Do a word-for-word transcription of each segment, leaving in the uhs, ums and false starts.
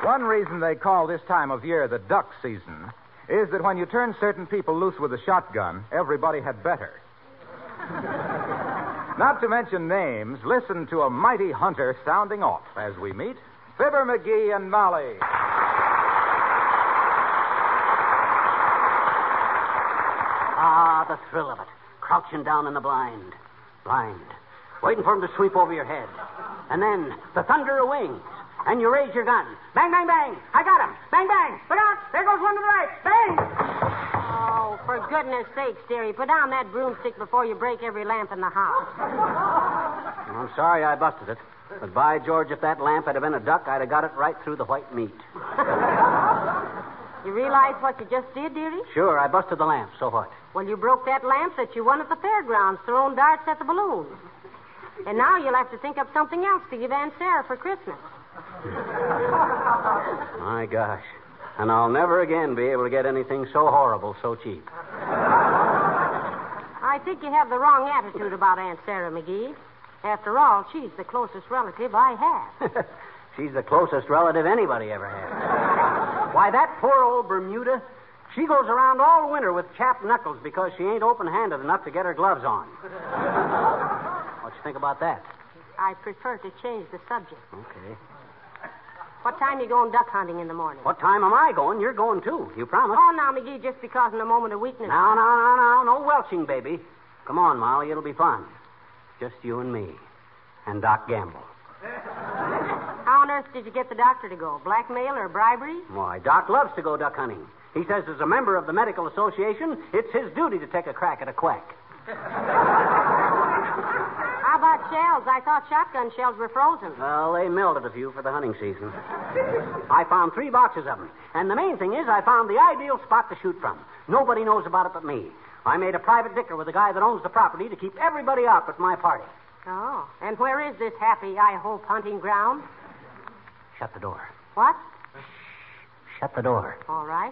One reason they call this time of year the duck season is that when you turn certain people loose with a shotgun, everybody had better. Not to mention names, listen to a mighty hunter sounding off as we meet Fibber McGee and Molly. Ah, the thrill of it. Crouching down in the blind. Blind. Waiting for him to sweep over your head. And then the thunder of wings. And you raise your gun. Bang, bang, bang. I got him. Bang, bang. Look out. There goes one to the right. Bang. Oh, for goodness sakes, dearie, put down that broomstick before you break every lamp in the house. I'm sorry I busted it. But by George, if that lamp had been a duck, I'd have got it right through the white meat. You realize what you just did, dearie? Sure, I busted the lamp. So what? Well, you broke that lamp that you won at the fairgrounds, throwing darts at the balloons. And now you'll have to think up something else to give Aunt Sarah for Christmas. My gosh. And I'll never again be able to get anything so horrible so cheap. I think you have the wrong attitude about Aunt Sarah McGee. After all, she's the closest relative I have. She's the closest relative anybody ever had. Why, that poor old Bermuda, she goes around all winter with chapped knuckles because she ain't open-handed enough to get her gloves on. What you think about that? I prefer to change the subject. Okay. What time you going duck hunting in the morning? What time am I going? You're going, too. You promised. Oh, now, McGee, just because in a moment of weakness. No, no, no, no. No welching, baby. Come on, Molly. It'll be fun. Just you and me. And Doc Gamble. How on earth did you get the doctor to go? Blackmail or bribery? Why, Doc loves to go duck hunting. He says as a member of the medical association, it's his duty to take a crack at a quack. How about shells? I thought shotgun shells were frozen. Well, they melted a few for the hunting season. I found three boxes of them. And the main thing is I found the ideal spot to shoot from. Nobody knows about it but me. I made a private dicker with the guy that owns the property to keep everybody out at my party. Oh, and where is this happy, I hope, hunting ground? Shut the door. What? Shut the door. All right.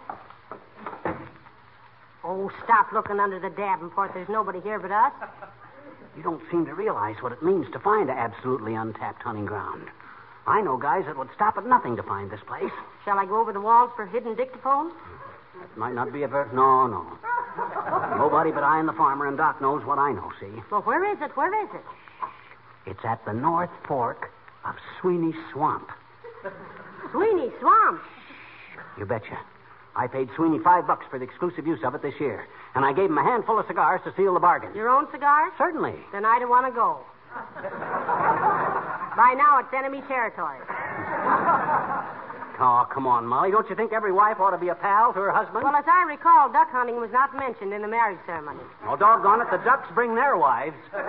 Oh, stop looking under the davenport. There's nobody here but us. You don't seem to realize what it means to find an absolutely untapped hunting ground. I know guys that would stop at nothing to find this place. Shall I go over the walls for hidden dictaphones? It might not be a very... No, no. Nobody but I and the farmer, and Doc knows what I know, see? Well, where is it? Where is it? It's at the North Fork of Sweeney Swamp. Sweeney Swamp? You betcha. I paid Sweeney five bucks for the exclusive use of it this year. And I gave him a handful of cigars to seal the bargain. Your own cigars? Certainly. Then I don't want to go. By now, it's enemy territory. Oh, come on, Molly. Don't you think every wife ought to be a pal to her husband? Well, as I recall, duck hunting was not mentioned in the marriage ceremony. Oh, doggone it, the ducks bring their wives. Well,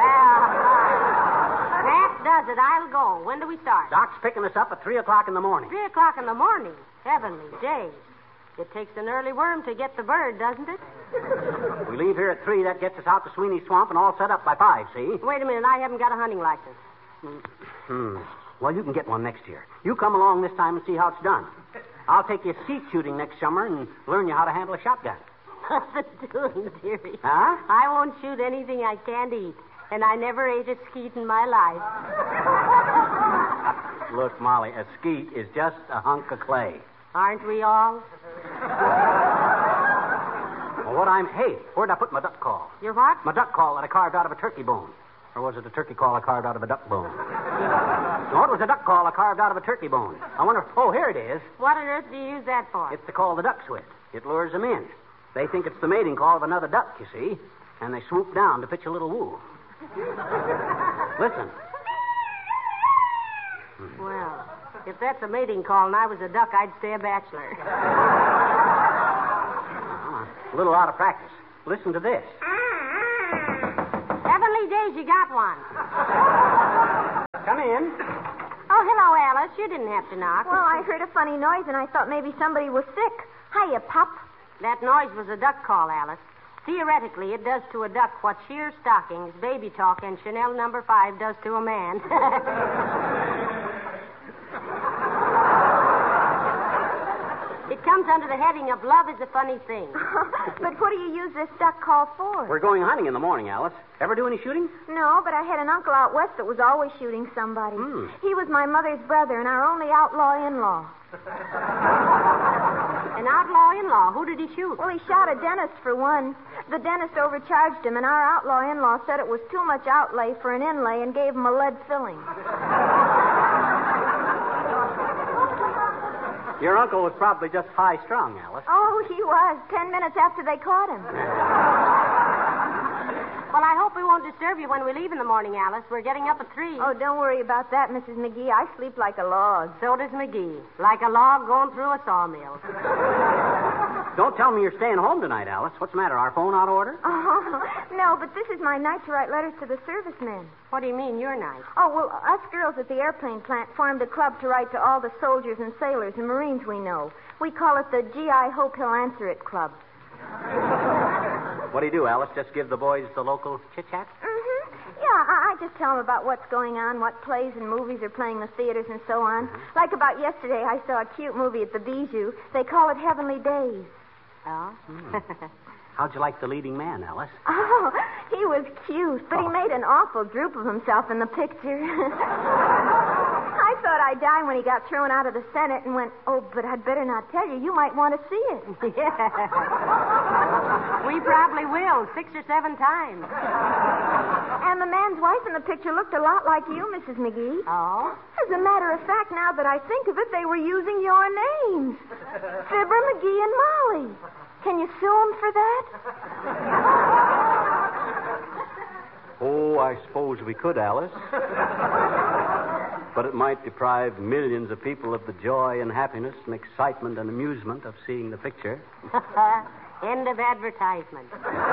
that does it. I'll go. When do we start? Doc's picking us up at three o'clock in the morning. Three o'clock in the morning? Heavenly days. It takes an early worm to get the bird, doesn't it? We leave here at three. That gets us out to Sweeney Swamp and all set up by five, see? Wait a minute. I haven't got a hunting license. Hmm. Well, you can get one next year. You come along this time and see how it's done. I'll take you skeet shooting next summer and learn you how to handle a shotgun. What's it doing, dearie? Huh? I won't shoot anything I can't eat, and I never ate a skeet in my life. Look, Molly, a skeet is just a hunk of clay. Aren't we all? Well, what I'm... Hey, where'd I put my duck call? Your what? My duck call that I carved out of a turkey bone. Or was it a turkey call I carved out of a duck bone? No, it was a duck call I carved out of a turkey bone. I wonder... Oh, here it is. What on earth do you use that for? It's to call the ducks with. It lures them in. They think it's the mating call of another duck, you see. And they swoop down to pitch a little woo. Listen. Well, if that's a mating call and I was a duck, I'd stay a bachelor. Uh, a little out of practice. Listen to this. Heavenly days, you got one. Come in. Oh, hello, Alice. You didn't have to knock. Well, I heard a funny noise, and I thought maybe somebody was sick. Hiya, pup. That noise was a duck call, Alice. Theoretically, it does to a duck what sheer stockings, baby talk, and Chanel number five does to a man. It comes under the heading of Love is a Funny Thing. But what do you use this duck call for? We're going hunting in the morning, Alice. Ever do any shooting? No, but I had an uncle out west that was always shooting somebody. Hmm. He was my mother's brother and our only outlaw in-law. An outlaw in-law. Who did he shoot? Well, he shot a dentist for one. The dentist overcharged him, and our outlaw in-law said it was too much outlay for an inlay and gave him a lead filling. Your uncle was probably just high-strung, Alice. Oh, he was. Ten minutes after they caught him. Well, I hope we won't disturb you when we leave in the morning, Alice. We're getting up at three. Oh, don't worry about that, Missus McGee. I sleep like a log. So does McGee. Like a log going through a sawmill. Don't tell me you're staying home tonight, Alice. What's the matter? Our phone out of order? Oh, no, but this is my night to write letters to the servicemen. What do you mean, your night? Oh, well, us girls at the airplane plant formed a club to write to all the soldiers and sailors and Marines we know. We call it the G I Hope He'll Answer It Club. What do you do, Alice? Just give the boys the local chit-chat? Mm-hmm. Yeah, I, I just tell them about what's going on, what plays and movies are playing in the theaters and so on. Mm-hmm. Like about yesterday, I saw a cute movie at the Bijou. They call it Heavenly Days. Oh? Mm. How'd you like the leading man, Alice? Oh, he was cute, but he made an awful droop of himself in the picture. I thought I'd die when he got thrown out of the Senate and went, oh, but I'd better not tell you. You might want to see it. Yeah. We probably will, six or seven times. And the man's wife in the picture looked a lot like you, Missus McGee. Oh? As a matter of fact, now that I think of it, they were using your names. Fibber, McGee, and Molly. Can you sue them for that? Oh, I suppose we could, Alice. But it might deprive millions of people of the joy and happiness and excitement and amusement of seeing the picture. End of advertisement.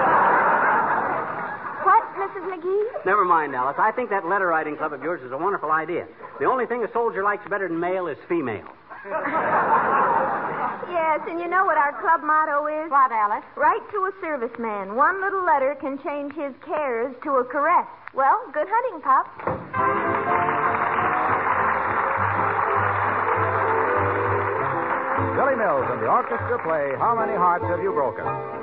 What, Missus McGee? Never mind, Alice. I think that letter writing club of yours is a wonderful idea. The only thing a soldier likes better than male is female. Yes, and you know what our club motto is? What, Alice? Write to a serviceman. One little letter can change his cares to a caress. Well, good hunting, Pop. Billy Mills and the orchestra play How Many Hearts Have You Broken?